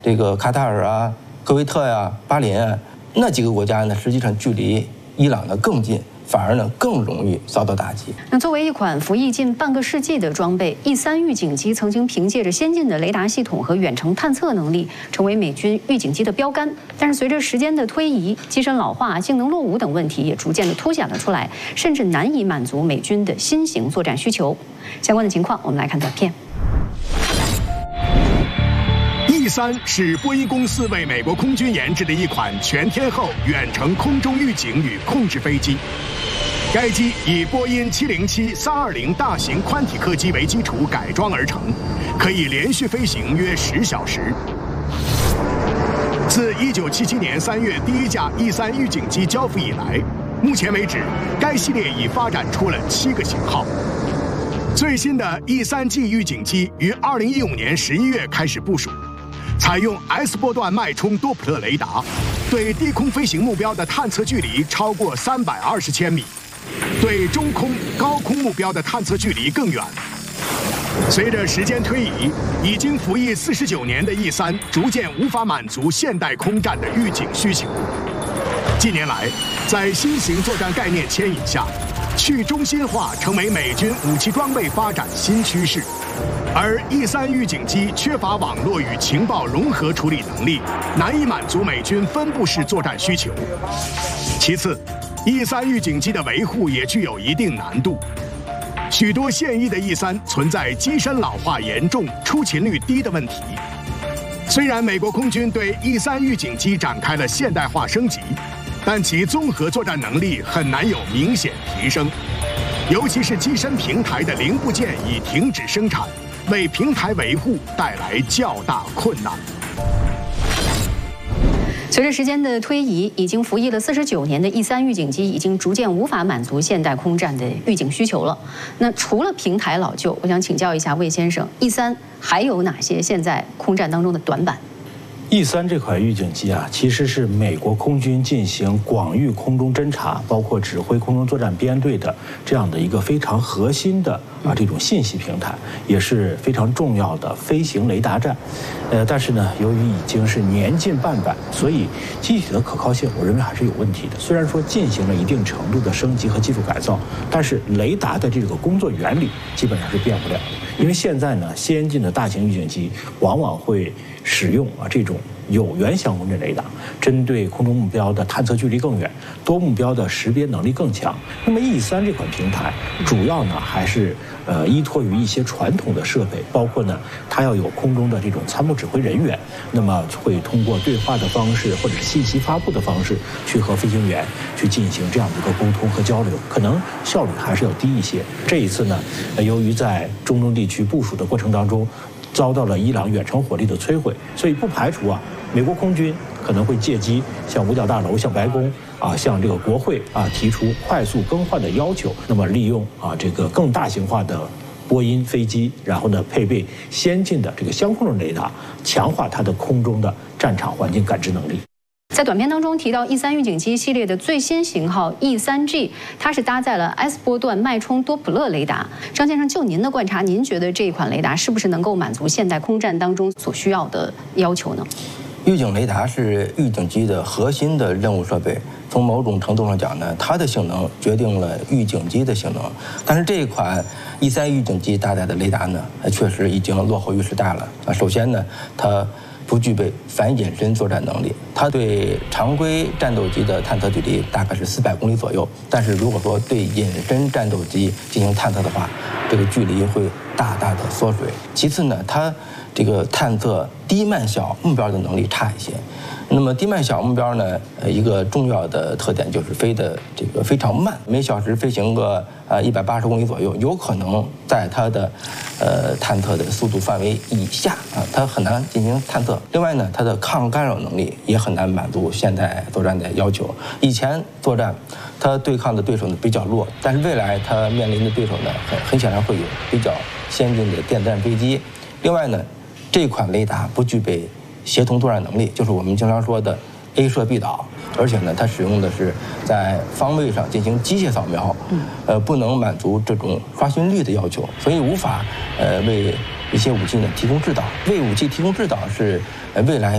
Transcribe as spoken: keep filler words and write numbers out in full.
这个卡塔尔啊、科威特呀、啊、巴林啊那几个国家呢，实际上距离伊朗呢更近。 反而呢更容易遭到打击。 那作为一款服役近半个世纪的装备 ，E 三预警机曾经凭借着先进的雷达系统和远程探测能力，成为美军预警机的标杆。但是随着时间的推移，机身老化、性能落伍等问题也逐渐的凸显了出来，甚至难以满足美军的新型作战需求。相关的情况，我们来看短片。 E 三是波音公司为美国空军研制的一款全天候远程空中预警与控制飞机。该机以波音七零七三二零大型宽体客机为基础改装而成，可以连续飞行约十小时。自一九七七年三月第一架 E 三预警机交付以来，目前为止，该系列已发展出了七个型号。 最新的 E 三 G 预警机于二零一五年十一月开始部署，采用 S 波段脉冲多普勒雷达，对低空飞行目标的探测距离超过三百二十千米，对中空、高空目标的探测距离更远。随着时间推移，已经服役四十九年的 E 三逐渐无法满足现代空战的预警需求。近年来，在新型作战概念牵引下， 去中心化成为美军武器装备发展新趋势，而 E 三预警机缺乏网络与情报融合处理能力，难以满足美军分布式作战需求。其次 ，E 三预警机的维护也具有一定难度，许多现役的 E 三存在机身老化严重、出勤率低的问题。虽然美国空军对 E 三预警机展开了现代化升级， 但其综合作战能力很难有明显提升，尤其是机身平台的零部件已停止生产，为平台维护带来较大困难。 随着时间的推移，已经服役了四十九年的 E 三预警机已经逐渐无法满足现代空战的预警需求了。那除了平台老旧，我想请教一下魏先生 ，E 三还有哪些现在空战当中的短板？ E 三这款预警机啊，其实是美国空军进行广域空中侦察，包括指挥空中作战编队的这样的一个非常核心的啊这种信息平台，也是非常重要的飞行雷达站。呃，但是呢，由于已经是年近半百，所以机体的可靠性，我认为还是有问题的。虽然说进行了一定程度的升级和技术改造，但是雷达的这个工作原理基本上是变不了的。因为现在呢，先进的大型预警机往往会 使用啊这种有源相控阵雷达，针对空中目标的探测距离更远，多目标的识别能力更强。那么 E 三这款平台主要呢还是呃依托于一些传统的设备，包括呢它要有空中的这种参谋指挥人员，那么会通过对话的方式或者是信息发布的方式去和飞行员去进行这样的一个沟通和交流，可能效率还是要低一些。这一次呢，呃、由于在中东地区部署的过程当中， 遭到了伊朗远程火力的摧毁，所以不排除啊，美国空军可能会借机向五角大楼、向白宫啊、向这个国会啊提出快速更换的要求。那么利用啊这个更大型化的波音飞机，然后呢配备先进的这个相控阵雷达，强化它的空中的战场环境感知能力。 在短片当中提到 E 三预警机系列的最新型号 E 三 G， 它是搭载了 S 波段脉冲多普勒雷达。张先生，就您的观察，您觉得这一款雷达是不是能够满足现代空战当中所需要的要求呢？ 预警雷达是预警机的核心的任务设备，从某种程度上讲呢，它的性能决定了预警机的性能。但是这一款 E 三预警机搭载的雷达呢，确实已经落后于时代了啊。首先呢，它 不具备反隐身作战能力，它对常规战斗机的探测距离大概是四百公里左右，但是如果说对隐身战斗机进行探测的话，这个距离会大大的缩水。其次呢，它这个探测低慢小目标的能力差一些。那么低慢小目标呢，呃，一个重要的特点就是飞的这个非常慢，每小时飞行个呃一百八十公里左右，有可能在它的呃探测的速度范围以下啊，它很难进行探测。另外呢，它的抗干扰能力也很难满足现代作战的要求。以前作战，它对抗的对手呢比较弱，但是未来它面临的对手呢，很很显然会有比较先进的电子战飞机。另外呢，这款雷达不具备 协同作战能力，就是我们经常说的 A 射 B 导，而且呢，它使用的是在方位上进行机械扫描，呃，不能满足这种刷新率的要求，所以无法呃为一些武器呢提供制导。为武器提供制导是呃未来